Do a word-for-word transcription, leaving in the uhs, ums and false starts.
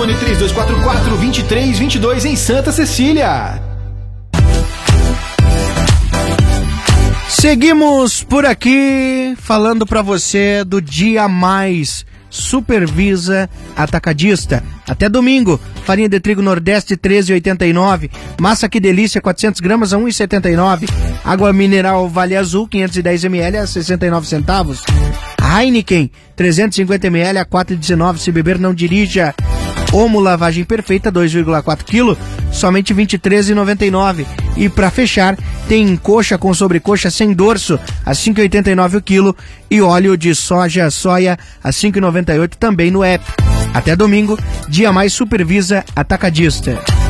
telefone três dois quatro quatro, dois três dois dois em Santa Cecília. Seguimos por aqui falando para você do Dia Mais Supervisa Atacadista. Até domingo, farinha de trigo Nordeste treze reais e oitenta e nove, massa Que Delícia quatrocentas gramas a um real e setenta e nove, água mineral Vale Azul quinhentos e dez mililitros a sessenta e nove centavos, Heineken trezentos e cinquenta mililitros a quatro reais e dezenove, se beber não dirija. Omo Lavagem Perfeita dois vírgula quatro quilos, somente vinte e três reais e noventa e nove. E para fechar, tem coxa com sobrecoxa sem dorso a cinco reais e oitenta e nove o quilo e óleo de soja soia a cinco reais e noventa e oito também no app. Até domingo, Dia Mais Supervisa Atacadista.